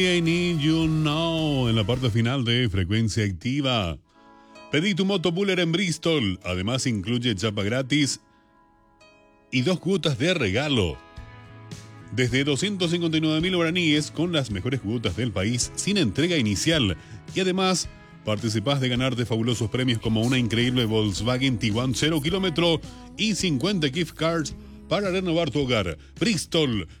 I Need You Now en la parte final de Frecuencia Activa. Pedí tu moto Buller en Bristol. Además incluye chapa gratis y 2 cuotas de regalo. Desde 259.000 guaraníes con las mejores cuotas del país sin entrega inicial. Y además participás de ganarte fabulosos premios como una increíble Volkswagen Tiguan 0 kilómetro y 50 gift cards para renovar tu hogar. Bristol,